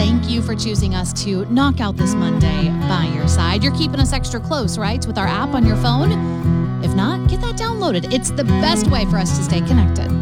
Thank you for choosing us to knock out this Monday by your side. You're keeping us extra close, right, with our app on your phone? If not, get that downloaded. It's the best way for us to stay connected.